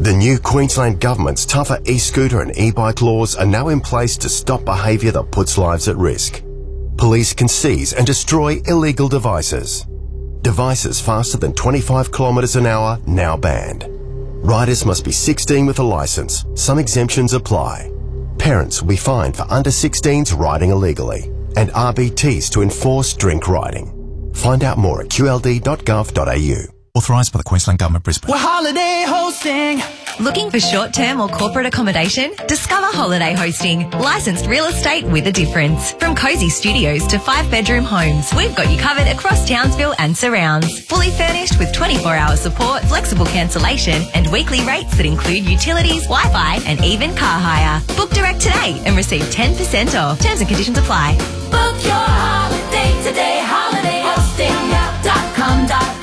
The new Queensland Government's tougher e-scooter and e-bike laws are now in place to stop behaviour that puts lives at risk. Police can seize and destroy illegal devices. Devices faster than 25 kilometres an hour now banned. Riders must be 16 with a licence. Some exemptions apply. Parents will be fined for under 16s riding illegally, and RBTs to enforce drink riding. Find out more at qld.gov.au. Authorised by the Queensland Government, Brisbane. We're holiday hosting. Looking for short-term or corporate accommodation? Discover Holiday Hosting. Licensed real estate with a difference. From cosy studios to 5-bedroom homes, we've got you covered across Townsville and surrounds. Fully furnished with 24-hour support, flexible cancellation and weekly rates that include utilities, Wi-Fi and even car hire. Book direct today and receive 10% off. Terms and conditions apply. Book your holiday today. HolidayHosting.com.au.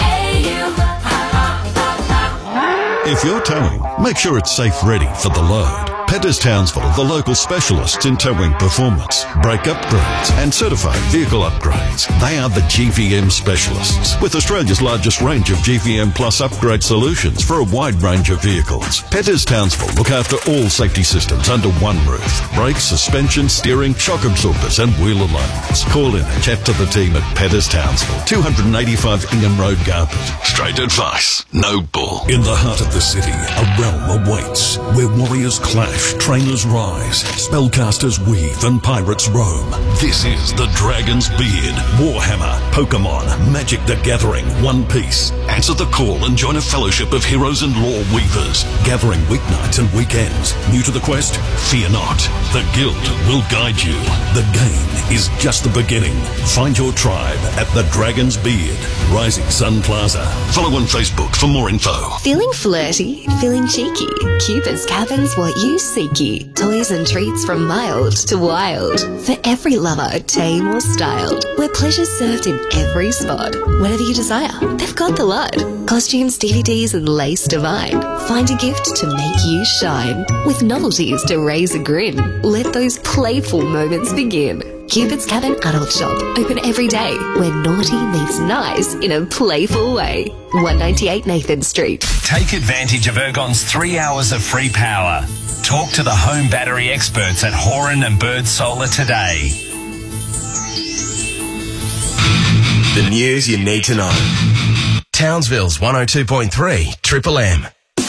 If you're towing, make sure it's safe ready for the load. Petters Townsville, the local specialists in towing performance, brake upgrades and certified vehicle upgrades. They are the GVM specialists with Australia's largest range of GVM Plus upgrade solutions for a wide range of vehicles. Petters Townsville look after all safety systems under one roof. Brakes, suspension, steering, shock absorbers and wheel alignments. Call in and chat to the team at Petters Townsville, 285 Ingham Road, Garpet. Straight advice, no bull. In the heart of the city, a realm awaits where warriors clash, trainers rise, spellcasters weave and pirates roam. This is the Dragon's Beard, Warhammer, Pokemon, Magic the Gathering, One Piece. Answer the call and join a fellowship of heroes and lore weavers. Gathering weeknights and weekends. New to the quest? Fear not. The Guild will guide you. The game is just the beginning. Find your tribe at the Dragon's Beard, Rising Sun Plaza. Follow on Facebook for more info. Feeling flirty? Feeling cheeky? Cupid's Cabin's what you seeky. Toys and treats from mild to wild. For every lover, tame or styled. Where pleasure's served in every spot. Whatever you desire, they've got the lot. Costumes, DVDs and lace divine. Find a gift to make you shine. With novelties to raise a grin. Let those playful moments begin. Cupid's Cabin Adult Shop. Open every day. Where naughty meets nice in a playful way. 198 Nathan Street. Take advantage of Ergon's 3 hours of free power. Talk to the home battery experts at Horan and Bird Solar today. The news you need to know. Townsville's 102.3 Triple M.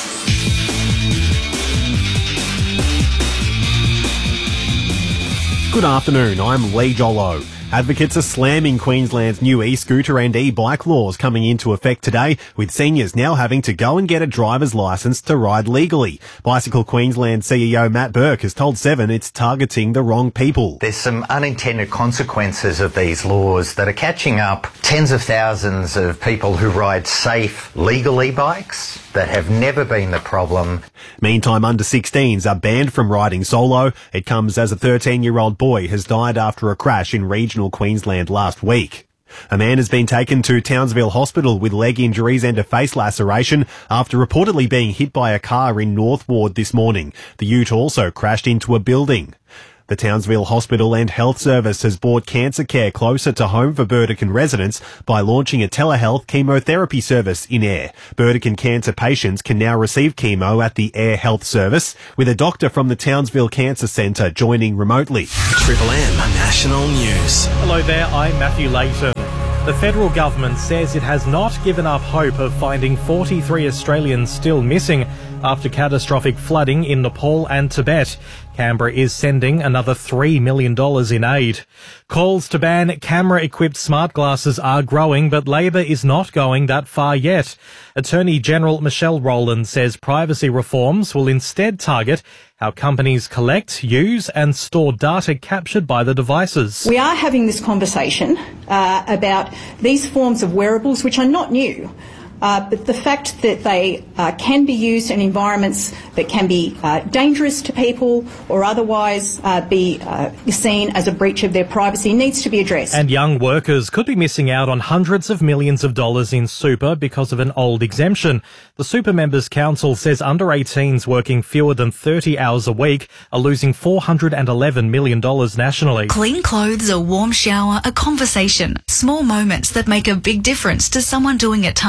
Good afternoon, I'm Lee Jollo. Advocates are slamming Queensland's new e-scooter and e-bike laws coming into effect today, with seniors now having to go and get a driver's licence to ride legally. Bicycle Queensland CEO Matt Burke has told Seven it's targeting the wrong people. There's some unintended consequences of these laws that are catching up tens of thousands of people who ride safe, legal e-bikes that have never been the problem. Meantime, under 16s are banned from riding solo. It comes as a 13-year-old boy has died after a crash in regional Queensland last week. A man has been taken to Townsville Hospital with leg injuries and a face laceration after reportedly being hit by a car in North Ward this morning. The ute also crashed into a building. The Townsville Hospital and Health Service has brought cancer care closer to home for Burdekin residents by launching a telehealth chemotherapy service in Ayr. Burdekin cancer patients can now receive chemo at the Ayr Health Service, with a doctor from the Townsville Cancer Centre joining remotely. Triple M National News. Hello there, I'm Matthew Layton. The federal government says it has not given up hope of finding 43 Australians still missing after catastrophic flooding in Nepal and Tibet. Canberra is sending another $3 million in aid. Calls to ban camera-equipped smart glasses are growing, but Labor is not going that far yet. Attorney General Michelle Rowland says privacy reforms will instead target how companies collect, use and store data captured by the devices. We are having this conversation about these forms of wearables, which are not new. But the fact that they can be used in environments that can be dangerous to people or otherwise be seen as a breach of their privacy needs to be addressed. And young workers could be missing out on hundreds of millions of dollars in super because of an old exemption. The Super Members Council says under 18s working fewer than 30 hours a week are losing $411 million nationally. Clean clothes, a warm shower, a conversation. Small moments that make a big difference to someone doing it tough.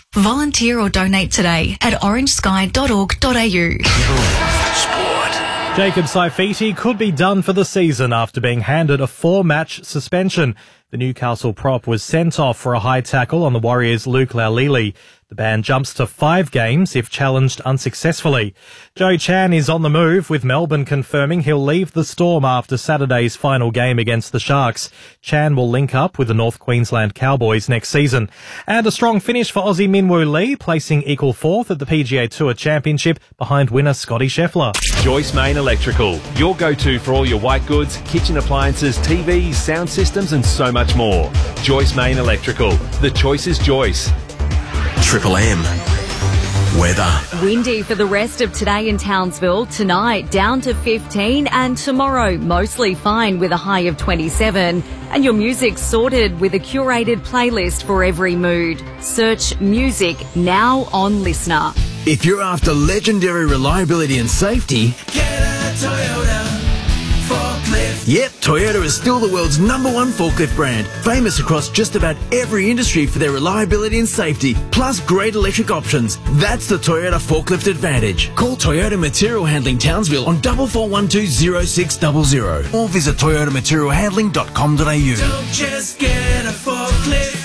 Volunteer or donate today at orangesky.org.au. Jacob Saifiti could be done for the season after being handed a 4-match suspension. The Newcastle prop was sent off for a high tackle on the Warriors' Luke Laulili. The ban jumps to 5 games if challenged unsuccessfully. Joe Chan is on the move, with Melbourne confirming he'll leave the Storm after Saturday's final game against the Sharks. Chan will link up with the North Queensland Cowboys next season. And a strong finish for Aussie Minwoo Lee, placing equal 4th at the PGA Tour Championship behind winner Scotty Scheffler. Joyce Main Electrical, your go-to for all your white goods, kitchen appliances, TVs, sound systems and so much more. Joyce Main Electrical, the choice is Joyce. Triple M. Weather. Windy for the rest of today in Townsville. Tonight down to 15 and tomorrow mostly fine with a high of 27. And your music sorted with a curated playlist for every mood. Search music now on Listener. If you're after legendary reliability and safety, get a Toyota forklift. Yep, Toyota is still the world's #1 forklift brand, famous across just about every industry for their reliability and safety, plus great electric options. That's the Toyota Forklift Advantage. Call Toyota Material Handling Townsville on 44120600 or visit toyotamaterialhandling.com.au. Don't just get a forklift.